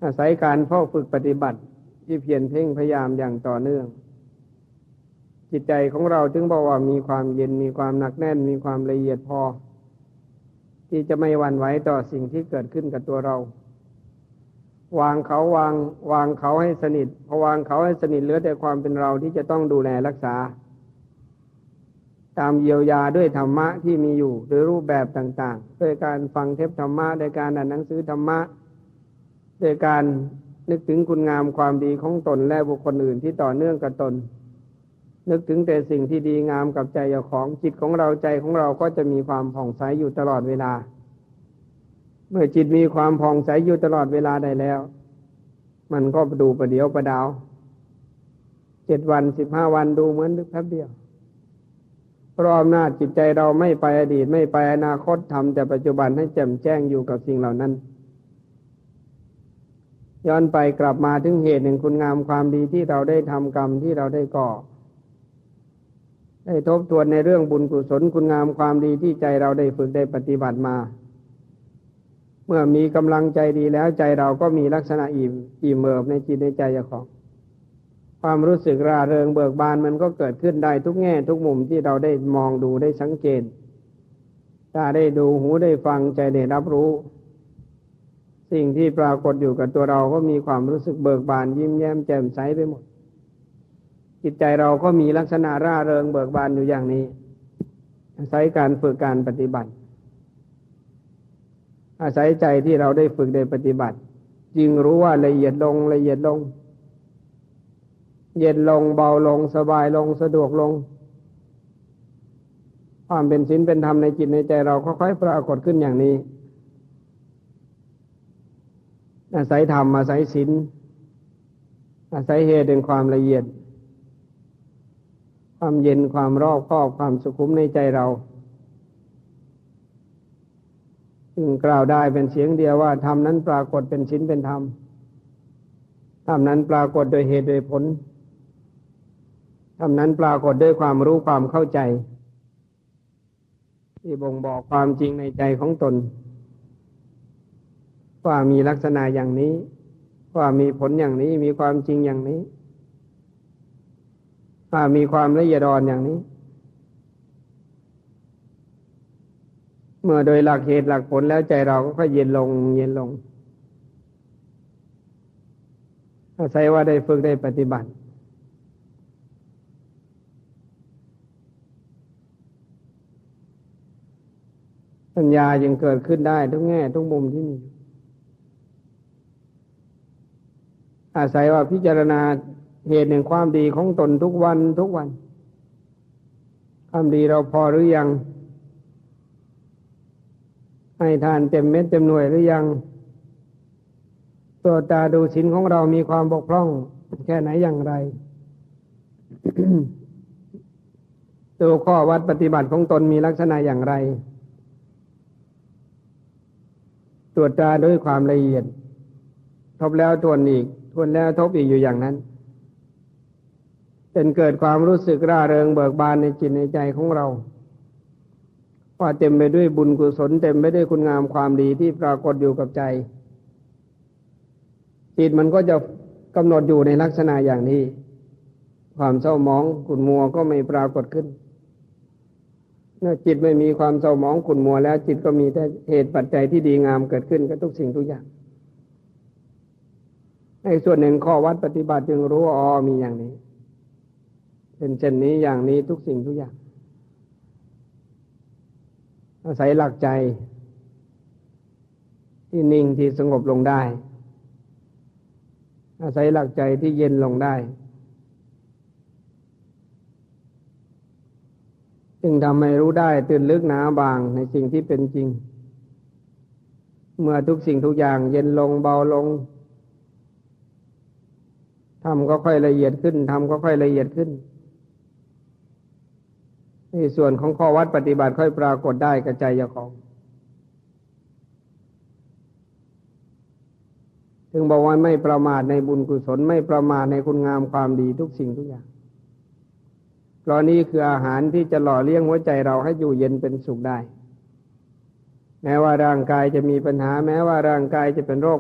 อาศัยการเฝ้าฝึกปฏิบัติที่เพียรเพ่งพยายามอย่างต่อเนื่องจิตใจของเราถึงบอกว่ามีความเย็นมีความหนักแน่นมีความละเอียดพอที่จะไม่หวั่นไหวต่อสิ่งที่เกิดขึ้นกับตัวเราวางเขาให้สนิทพอวางเขาให้สนิทเหลือแต่ความเป็นเราที่จะต้องดูแลรักษาตามเยียวยาด้วยธรรมะที่มีอยู่โดยรูปแบบต่างๆด้วยการฟังเทปธรรมะด้วยการอ่านหนังสือธรรมะด้วยการนึกถึงคุณงามความดีของตนและบุคคลอื่นที่ต่อเนื่องกับตนนึกถึงแต่สิ่งที่ดีงามกับใจเจ้าของจิตของเราใจของเราก็จะมีความผ่องใสอยู่ตลอดเวลาเมื่อจิตมีความผ่องใสอยู่ตลอดเวลาได้แล้วมันก็ดูประเดี๋ยวประดาว7 วัน15 วันดูเหมือนแป๊บเดียวเพราะอำนาจจิตใจเราไม่ไปอดีตไม่ไปอนาคตทำแต่ปัจจุบันให้แจ่มแจ้งอยู่กับสิ่งเหล่านั้นย้อนไปกลับมาถึงเหตุแห่งคุณงามความดีที่เราได้ทำกรรมที่เราได้ก่อได้ทบทวนในเรื่องบุญกุศลคุณงามความดีที่ใจเราได้ฝึกได้ปฏิบัติมาเมื่อมีกำลังใจดีแล้วใจเราก็มีลักษณะอิ่มเอิบในจิตในใจเจ้าของความรู้สึกร่าเริงเบิกบานมันก็เกิดขึ้นได้ทุกแง่ทุกมุมที่เราได้มองดูได้สังเกตตาได้ดูหูได้ฟังใจได้รับรู้สิ่งที่ปรากฏอยู่กับตัวเราก็มีความรู้สึกเบิกบานยิ้มแย้มแจ่มใสไปหมดจิตใจเราก็มีลักษณะร่าเริงเบิกบานอยู่อย่างนี้อาศัยการฝึกการปฏิบัติอาศัยใจที่เราได้ฝึกได้ปฏิบัติจึงรู้ว่าละเอียดลงละเอียดลงเย็นลงเบาลงสบายลงสะดวกลงความเป็นศีลเป็นธรรมในจิตในใจเราค่อยๆปรากฏขึ้นอย่างนี้อาศัยธรรมอาศัยศีลอาศัยเหตุแห่งความละเอียดความเย็นความรอบคอบความสุขุมในใจเราจึงกล่าวได้เป็นเสียงเดียวว่าธรรมนั้นปรากฏเป็นศีลเป็นธรรมธรรมนั้นปรากฏโดยเหตุโดยผลธรรมนั้นปรากฏด้วยความรู้ความเข้าใจที่บ่งบอกความจริงในใจของตนว่ามีลักษณะอย่างนี้ว่ามีผลอย่างนี้มีความจริงอย่างนี้ว่ามีความละเอียดอ่อนอย่างนี้เมื่อโดยหลักเหตุหลักผลแล้วใจเราก็ค่อยเย็นลงเย็นลงอาศัยว่าได้ฝึกได้ปฏิบัติปัญญาจึงเกิดขึ้นได้ทุกแง่ทุกมุมที่มีอาศัยว่าพิจารณาเหตุแห่งความดีของตนทุกวันทุกวันความดีเราพอหรือยังให้ทานเต็มเม็ดเต็มหน่วยหรือยังตรวจตาดูศีลของเรามีความบกพร่องแค่ไหนอย่างไร ดูข้อวัดปฏิบัติของตนมีลักษณะอย่างไรตรวจตาด้วยความละเอียดทบแล้วทวนอีกทวนแล้วทบอีกอยู่อย่างนั้นจนเกิดความรู้สึกร่าเริงเบิกบานในจิตในใจของเราว่าเต็มไปด้วยบุญกุศลเต็มไปด้วยคุณงามความดีที่ปรากฏอยู่กับใจจิตมันก็จะกำหนดอยู่ในลักษณะอย่างนี้ความเศร้าหมองขุ่นมัวก็ไม่ปรากฏขึ้นเมื่อจิตไม่มีความเศร้าหมองขุ่นมัวแล้วจิตก็มีแต่เหตุปัจจัยที่ดีงามเกิดขึ้นกับทุกสิ่งทุกอย่างในส่วนหนึ่งข้อวัดปฏิบัติจึงรู้ว่ามีอย่างนี้เป็นเช่นนี้อย่างนี้ทุกสิ่งทุกอย่างอาศัยหลักใจที่นิ่งที่สงบลงได้อาศัยหลักใจที่เย็นลงได้จึงทำให้รู้ได้ตื่นลึกหนาบางในสิ่งที่เป็นจริงเมื่อทุกสิ่งทุกอย่างเย็นลงเบาลงทำก็ค่อยละเอียดขึ้นทำก็ค่อยละเอียดขึ้นในส่วนของข้อวัดปฏิบัติค่อยปรากฏได้กับใจเจ้าของถึงบอกว่าไม่ประมาทในบุญกุศลไม่ประมาทในคุณงามความดีทุกสิ่งทุกอย่างเพราะนี้คืออาหารที่จะหล่อเลี้ยงหัวใจเราให้อยู่เย็นเป็นสุขได้แม้ว่าร่างกายจะมีปัญหาแม้ว่าร่างกายจะเป็นโรค